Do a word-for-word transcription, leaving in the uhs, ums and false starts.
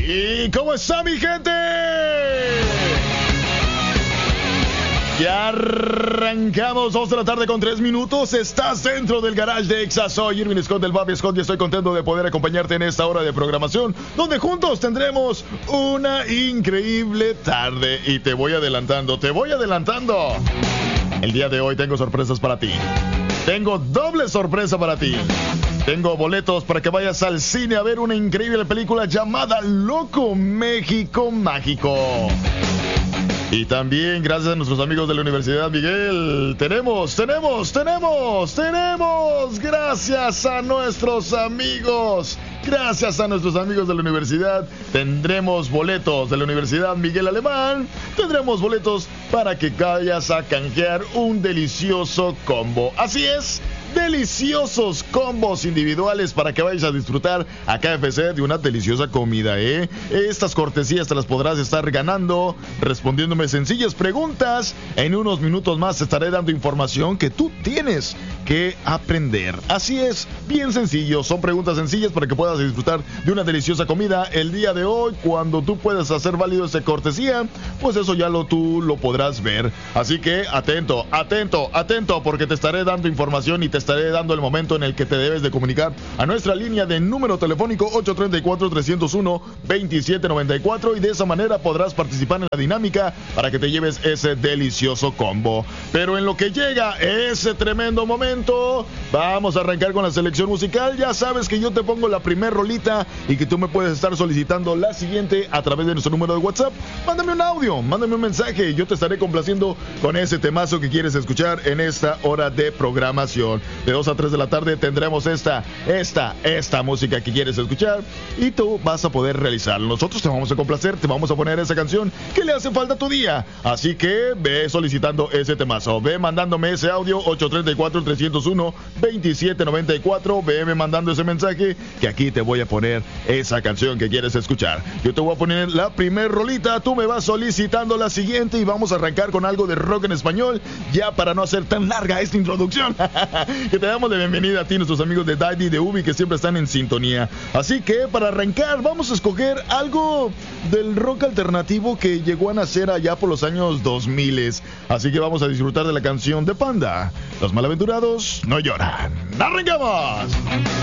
¿Y cómo está mi gente? Ya arrancamos, dos de la tarde con tres minutos. Estás dentro del garage de Exa. Soy Irving Scott del Baby Scott y estoy contento de poder acompañarte en esta hora de programación, donde juntos tendremos una increíble tarde. Y te voy adelantando, te voy adelantando. El día de hoy tengo sorpresas para ti. Tengo doble sorpresa para ti. Tengo boletos para que vayas al cine a ver una increíble película llamada Loco México Mágico. Y también, gracias a nuestros amigos de la Universidad Miguel, tenemos, tenemos, tenemos, tenemos, gracias a nuestros amigos, gracias a nuestros amigos de la universidad, tendremos boletos de la Universidad Miguel Alemán, tendremos boletos para que vayas a canjear un delicioso combo. Así es, deliciosos combos individuales para que vayas a disfrutar a K F C de una deliciosa comida, ¿eh? Estas cortesías te las podrás estar ganando respondiéndome sencillas preguntas. En unos minutos más te estaré dando información que tú tienes que aprender. Así es, bien sencillo, son preguntas sencillas para que puedas disfrutar de una deliciosa comida el día de hoy. Cuando tú puedas hacer válido esa cortesía, pues eso ya lo tú lo podrás ver. Así que atento, atento, atento, porque te estaré dando información y te estaré dando el momento en el que te debes de comunicar a nuestra línea de número telefónico ocho tres cuatro, tres cero uno, dos siete nueve cuatro, y de esa manera podrás participar en la dinámica para que te lleves ese delicioso combo. Pero en lo que llega ese tremendo momento, vamos a arrancar con la selección musical. Ya sabes que yo te pongo la primer rolita y que tú me puedes estar solicitando la siguiente a través de nuestro número de WhatsApp. Mándame un audio, mándame un mensaje y yo te estaré complaciendo con ese temazo que quieres escuchar en esta hora de programación. De dos a tres de la tarde tendremos esta, esta, esta música que quieres escuchar y tú vas a poder realizarlo. Nosotros te vamos a complacer, te vamos a poner esa canción que le hace falta a tu día. Así que ve solicitando ese temazo, ve mandándome ese audio ocho tres cuatro, tres cero uno, dos siete nueve cuatro, ve mandando ese mensaje que aquí te voy a poner esa canción que quieres escuchar. Yo te voy a poner la primer rolita, tú me vas solicitando la siguiente y vamos a arrancar con algo de rock en español, ya para no hacer tan larga esta introducción. Que te damos de bienvenida a ti, nuestros amigos de Daddy, de Ubi, que siempre están en sintonía. Así que para arrancar vamos a escoger algo del rock alternativo que llegó a nacer allá por los años dos mil. Así que vamos a disfrutar de la canción de Panda, Los Malaventurados No Lloran. ¡Arrancamos!